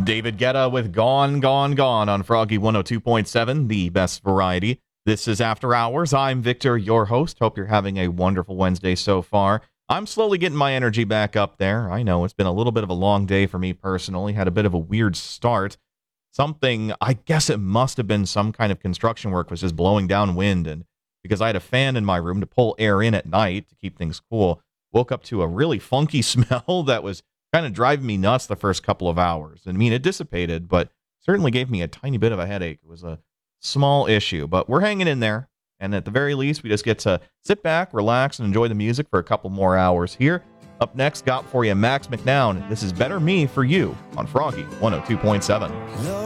David Guetta with Gone, Gone, Gone on Froggy 102.7, the best variety. This is After Hours. I'm Victor, your host. Hope you're having a wonderful Wednesday so far. I'm slowly getting my energy back up there. I know it's been a little bit of a long day for me personally. Had a bit of a weird start. Something, I guess it must have been some kind of construction work, was just blowing down wind. And because I had a fan in my room to pull air in at night to keep things cool, woke up to a really funky smell that was kind of driving me nuts the first couple of hours. I mean, it dissipated, but certainly gave me a tiny bit of a headache. It was a small issue, but we're hanging in there. And at the very least, we just get to sit back, relax, and enjoy the music for a couple more hours here. Up next, got for you Max McNown. This is Better Me for You on Froggy 102.7.